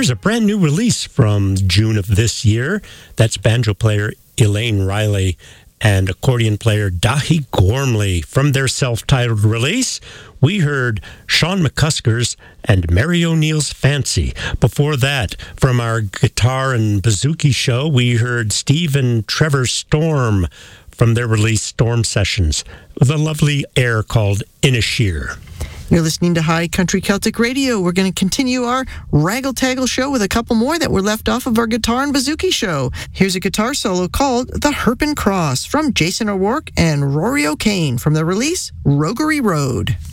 there's a brand new release from June of this year. That's banjo player Elaine Riley and accordion player Dahi Gormley. From their self-titled release, we heard Sean McCuskers and Mary O'Neill's Fancy. Before that, from our guitar and bouzouki show, we heard Steve and Trevor Storm from their release Storm Sessions, with a lovely air called Inisheer. You're listening to High Country Celtic Radio. We're going to continue our Raggle-Taggle show with a couple more that were left off of our guitar and bouzouki show. Here's a guitar solo called The Herpen Cross from Jason O'Rourke and Rory O'Kane from the release Roguery Road.